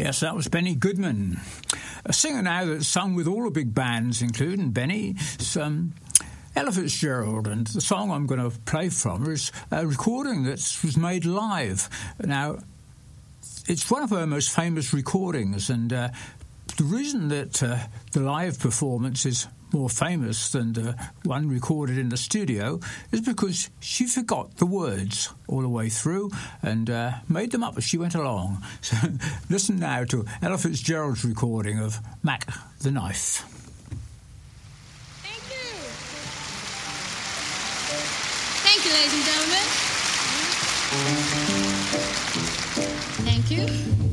Yes, that was Benny Goodman, a singer now that's sung with all the big bands, including Benny, Ella Fitzgerald, and the song I'm going to play from is a recording that was made live. Now, it's one of her most famous recordings, and the reason that the live performance is more famous than the one recorded in the studio is because she forgot the words all the way through and made them up as she went along. So listen now to Ella Fitzgerald's recording of Mac the Knife. Thank you. Thank you, ladies and gentlemen. Thank you.